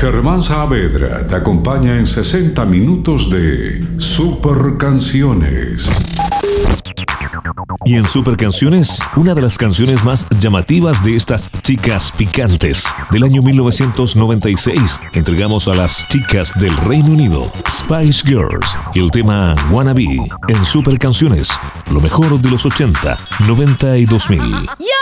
Germán Saavedra te acompaña en 60 minutos de Super Canciones. Y en Super Canciones, una de las canciones más llamativas de estas chicas picantes del año 1996, entregamos a las chicas del Reino Unido, Spice Girls, y el tema Wanna Be en Super Canciones, lo mejor de los 80, 90 y 2000.